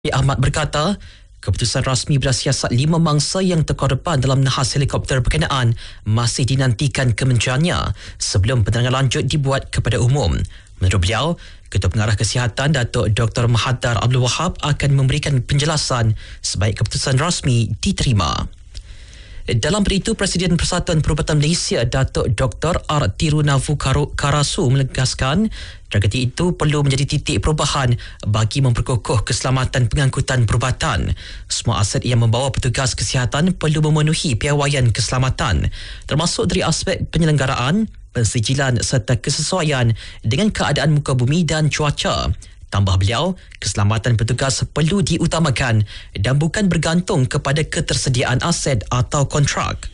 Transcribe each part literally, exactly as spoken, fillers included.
Ahmad berkata, keputusan rasmi bersiasat lima mangsa yang terkorban dalam nahas helikopter berkenaan masih dinantikan kementeriannya sebelum penerangan lanjut dibuat kepada umum. Menurut beliau, Ketua Pengarah Kesihatan Datuk Doktor Mahathir Abdul Wahab akan memberikan penjelasan sebaik keputusan rasmi diterima. Dalam peritu, Presiden Persatuan Perubatan Malaysia Datuk Doktor R. Tirunavukarasu menegaskan tragedi itu perlu menjadi titik perubahan bagi memperkokoh keselamatan pengangkutan perubatan. Semua aset yang membawa petugas kesihatan perlu memenuhi piawaian keselamatan, termasuk dari aspek penyelenggaraan, pensijilan serta kesesuaian dengan keadaan muka bumi dan cuaca. Tambah beliau, keselamatan petugas perlu diutamakan dan bukan bergantung kepada ketersediaan aset atau kontrak.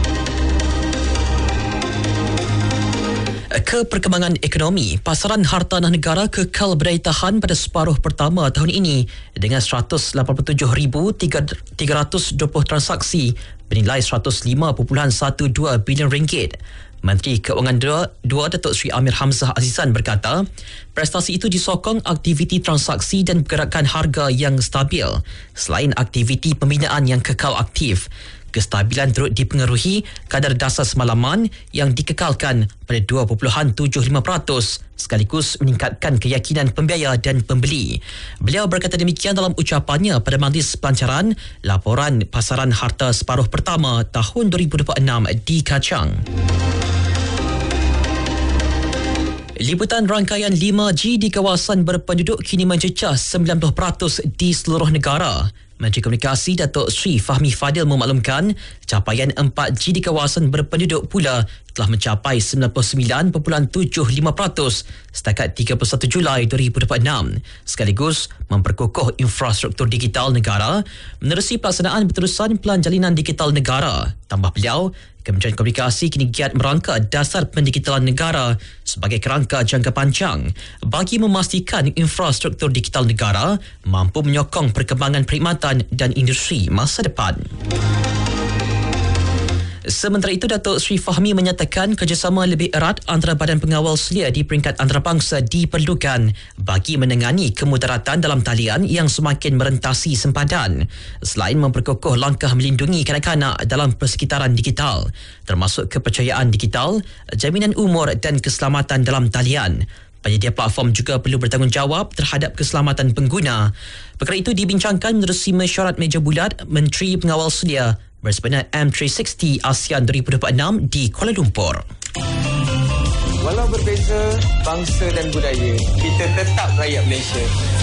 Ke perkembangan ekonomi, pasaran hartanah negara kekal berdaya tahan pada separuh pertama tahun ini dengan seratus lapan puluh tujuh ribu tiga ratus dua puluh transaksi bernilai seratus lima perpuluhan dua belas bilion ringgit. Menteri Keuangan dua Datuk Seri Amir Hamzah Azizan berkata, prestasi itu disokong aktiviti transaksi dan pergerakan harga yang stabil selain aktiviti pembinaan yang kekal aktif. Kestabilan turut dipengaruhi kadar dasar semalaman yang dikekalkan pada dua perpuluhan tujuh lima peratus sekaligus meningkatkan keyakinan pembiaya dan pembeli. Beliau berkata demikian dalam ucapannya pada Majlis Pelancaran Laporan Pasaran Harta Separuh Pertama tahun dua ribu dua puluh enam di Kachang. Liputan rangkaian lima G di kawasan berpenduduk kini mencecah sembilan puluh peratus di seluruh negara. Menteri Komunikasi Datuk Sri Fahmi Fadil memaklumkan capaian empat G di kawasan berpenduduk pula telah mencapai sembilan puluh sembilan perpuluhan tujuh lima peratus setakat tiga puluh satu Julai dua ribu dua puluh enam sekaligus memperkokoh infrastruktur digital negara menerusi pelaksanaan berterusan Pelan Jalinan Digital Negara. Tambah beliau, Kementerian Komunikasi kini giat merangka dasar pendigitalan negara sebagai kerangka jangka panjang bagi memastikan infrastruktur digital negara mampu menyokong perkembangan perkhidmatan dan industri masa depan. Sementara itu, Datuk Seri Fahmi menyatakan kerjasama lebih erat antara Badan Pengawal Selia di peringkat antarabangsa diperlukan bagi menangani kemudaratan dalam talian yang semakin merentasi sempadan selain memperkokoh langkah melindungi kanak-kanak dalam persekitaran digital termasuk kepercayaan digital, jaminan umur dan keselamatan dalam talian. Penyedia platform juga perlu bertanggungjawab terhadap keselamatan pengguna. Perkara itu dibincangkan menerusi mesyuarat meja bulat Menteri Pengawal Selia bersempena M tiga enam puluh ASEAN dua ribu dua puluh enam di Kuala Lumpur. Walau berbeza bangsa dan budaya, kita tetap rakyat Malaysia.